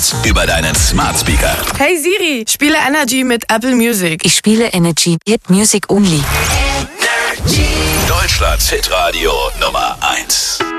Über deinen Smart Speaker. Hey Siri, spiele Energy mit Apple Music. Ich spiele Energy, Hit Music Only. Deutschlands Hitradio Nummer 1.